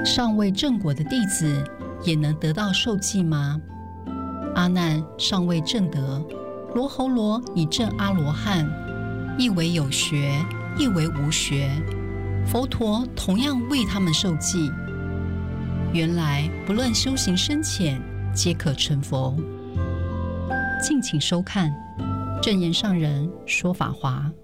尚未正果的弟子也能得到受记吗？阿难尚未正得，罗睺罗已证阿罗汉，亦为有学，亦为无学，佛陀同样为他们受记。原来不论修行深浅，皆可成佛。敬请收看正言上人说法华。